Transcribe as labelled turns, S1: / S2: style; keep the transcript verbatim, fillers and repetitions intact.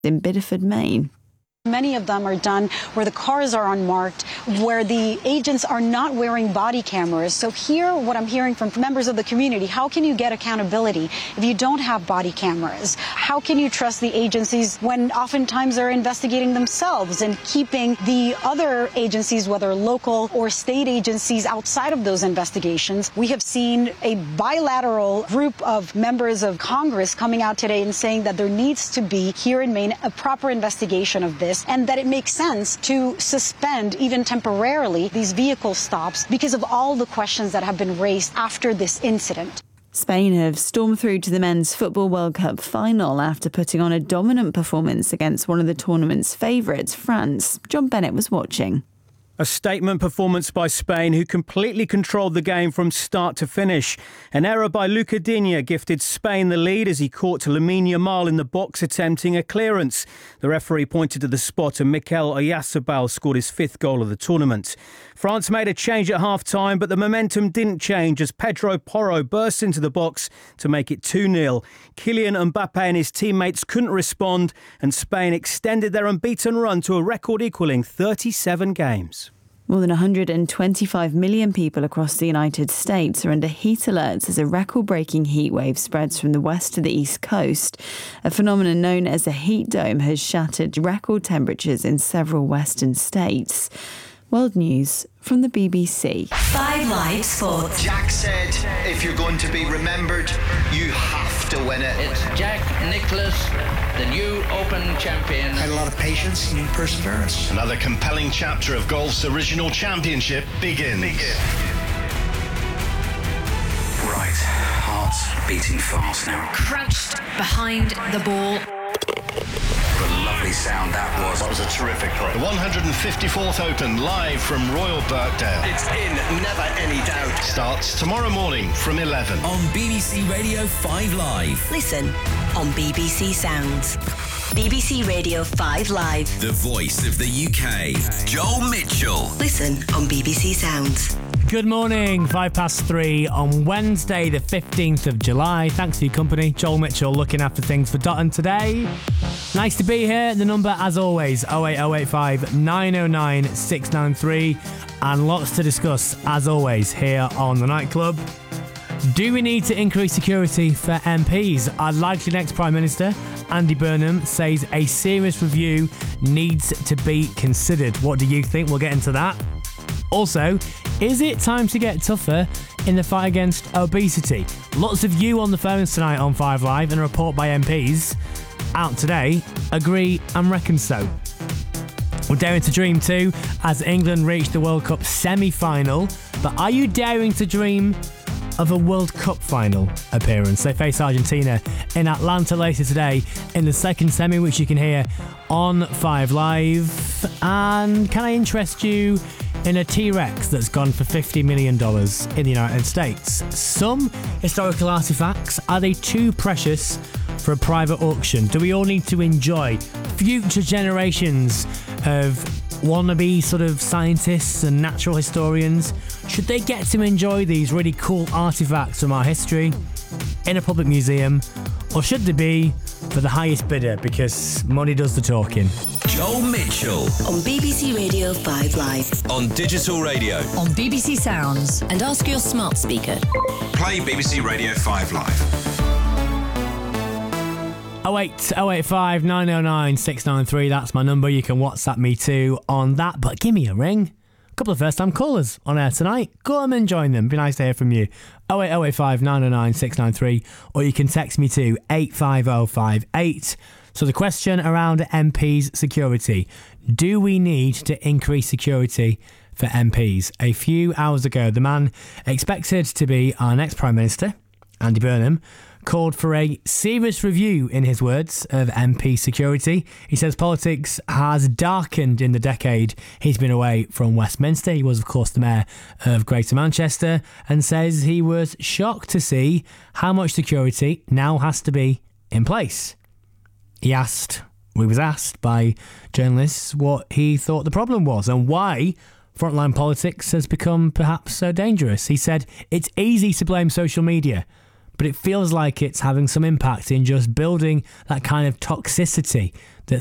S1: in Bideford, Maine.
S2: Many of them are done where the cars are unmarked, where the agents are not wearing body cameras. So here, what I'm hearing from members of the community, how can you get accountability if you don't have body cameras? How can you trust the agencies when oftentimes they're investigating themselves and keeping the other agencies, whether local or state agencies, outside of those investigations? We have seen a bilateral group of members of Congress coming out today and saying that there needs to be here in Maine a proper investigation of this, and that it makes sense to suspend, even temporarily, these vehicle stops because of all the questions that have been raised after this incident.
S1: Spain have stormed through to the Men's Football World Cup final after putting on a dominant performance against one of the tournament's favourites, France. John Bennett was watching.
S3: A statement performance by Spain, who completely controlled the game from start to finish. An error by Luca Digne gifted Spain the lead as he caught Lamine Yamal in the box attempting a clearance. The referee pointed to the spot and Mikel Oyarzabal scored his fifth goal of the tournament. France made a change at half-time, but the momentum didn't change as Pedro Porro burst into the box to make it two nil. Kylian Mbappe and his teammates couldn't respond, and Spain extended their unbeaten run to a record-equalling thirty-seven games.
S1: More than one hundred twenty-five million people across the United States are under heat alerts as a record-breaking heat wave spreads from the west to the east coast. A phenomenon known as a heat dome has shattered record temperatures in several western states. World News from the B B C.
S4: Five Live Sports.
S5: Jack said, if you're going to be remembered, you have to win it.
S6: It's Jack Nicklaus, the new Open champion.
S7: Had a lot of patience and perseverance.
S5: Another compelling chapter of golf's original championship begins. Begin.
S7: Right, heart's beating fast now.
S4: Crouched behind the ball.
S7: What a lovely sound that was.
S5: That was a terrific play. The one hundred fifty-fourth Open, live from Royal Birkdale.
S8: It's in, never any doubt.
S5: Starts tomorrow morning from eleven.
S9: On B B C Radio five Live.
S4: Listen on B B C Sounds. B B C Radio five Live.
S9: The voice of the U K. Joel Mitchell.
S4: Listen on B B C Sounds.
S10: Good morning, five past three on Wednesday the fifteenth of July. Thanks for your company. Joel Mitchell looking after things for Dotton today. Nice to be here. The number, as always, oh eight oh eight five nine oh nine six nine three. And lots to discuss, as always, here on The Nightclub. Do we need to increase security for M Ps? Our likely next Prime Minister, Andy Burnham, says a serious review needs to be considered. What do you think? We'll get into that. Also, is it time to get tougher in the fight against obesity? Lots of you on the phones tonight on five Live, and a report by M Ps out today agree and reckon so. We're daring to dream too, as England reached the World Cup semi-final. But are you daring to dream of a World Cup final appearance? They face Argentina in Atlanta later today in the second semi, which you can hear on five Live. And can I interest you in a T-Rex that's gone for fifty million dollars in the United States? Some historical artefacts, are they too precious for a private auction? Do we all need to enjoy future generations of wannabe sort of scientists and natural historians? Should they get to enjoy these really cool artefacts from our history in a public museum? Or should they be for the highest bidder, because money does the talking?
S9: Joel Mitchell.
S4: On B B C Radio five Live.
S9: On digital radio.
S4: On B B C Sounds. And ask your smart speaker.
S9: Play B B C Radio five Live.
S10: oh eight oh eight five nine oh nine six nine three, that's my number. You can WhatsApp me too on that, but give me a ring. A couple of first time callers on air tonight. Come and join them. Be nice to hear from you. oh eight oh eight five nine oh nine six nine three, or you can text me to eight five oh five eight. So the question around M Ps' security. Do we need to increase security for M Ps? A few hours ago, the man expected to be our next Prime Minister, Andy Burnham, called for a serious review, in his words, of M P security. He says politics has darkened in the decade he's been away from Westminster. He was, of course, the mayor of Greater Manchester, and says he was shocked to see how much security now has to be in place. He asked, we was asked by journalists what he thought the problem was and why frontline politics has become perhaps so dangerous. He said, it's easy to blame social media, but it feels like it's having some impact in just building that kind of toxicity that